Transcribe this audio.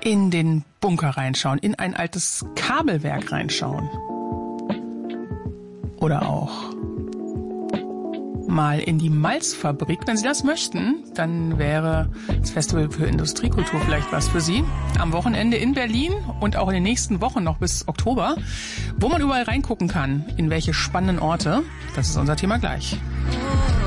in den Bunker reinschauen, in ein altes Kabelwerk reinschauen. Oder auch mal in die Malzfabrik. Wenn Sie das möchten, dann wäre das Festival für Industriekultur vielleicht was für Sie. Am Wochenende in Berlin und auch in den nächsten Wochen noch bis Oktober, wo man überall reingucken kann, in welche spannenden Orte. Das ist unser Thema gleich.